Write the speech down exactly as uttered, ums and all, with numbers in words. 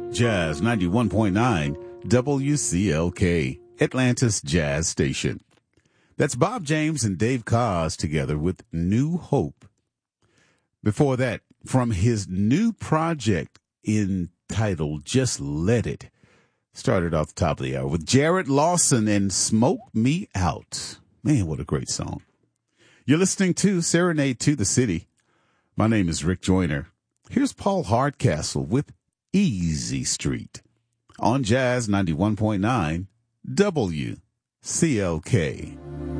Jazz ninety-one point nine W C L K, Atlanta's Jazz Station. That's Bob James and Dave Koz together with New Hope. Before that, from his new project entitled Just Let It, started off the top of the hour with Jared Lawson and Smoke Me Out. Man, what a great song. You're listening to Serenade to the City. My name is Rick Joyner. Here's Paul Hardcastle with Easy Street on Jazz ninety-one point nine W C L K.